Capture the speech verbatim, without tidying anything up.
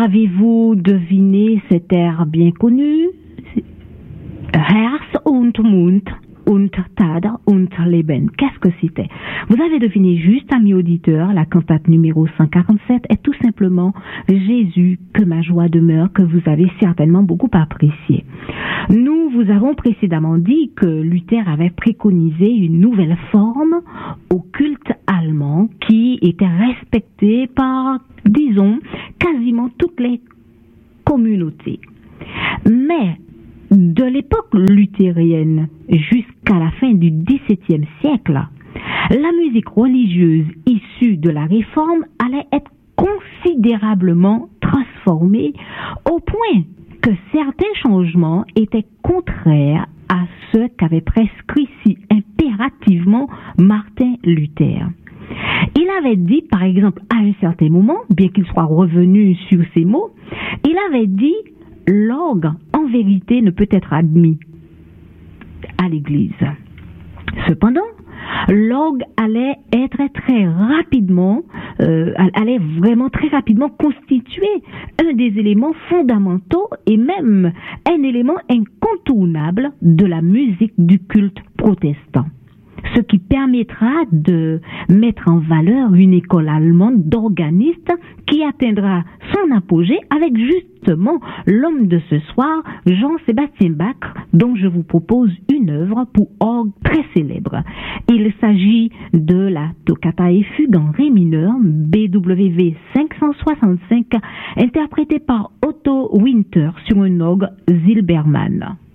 avez-vous deviné cet air bien connu? Herz und Mund und Tat und Leben. Qu'est-ce que c'était? Vous avez deviné juste, amis auditeurs, la cantate numéro cent quarante-sept est tout simplement Jésus, que ma joie demeure, que vous avez certainement beaucoup apprécié. Nous vous avons précédemment dit que Luther avait préconisé une nouvelle forme au culte allemand qui était respectée par, disons, quasiment toutes les communautés. Mais de l'époque luthérienne jusqu'à la fin du dix-septième siècle, la musique religieuse issue de la Réforme allait être considérablement transformée au point que certains changements étaient contraires à ce qu'avait prescrit si impérativement Martin Luther. Il avait dit, par exemple, à un certain moment, bien qu'il soit revenu sur ces mots, il avait dit: l'orgue, en vérité, ne peut être admis à l'église. Cependant, l'orgue allait être très rapidement, euh, allait vraiment très rapidement constituer un des éléments fondamentaux et même un élément incontournable de la musique du culte protestant. Ce qui permettra de mettre en valeur une école allemande d'organistes qui atteindra son apogée avec justement l'homme de ce soir, Jean-Sébastien Bach, dont je vous propose une œuvre pour orgue très célèbre. Il s'agit de la Toccata et Fugue en Ré mineur, B W V cinq cent soixante-cinq, interprétée par Otto Winter sur un orgue Zilberman.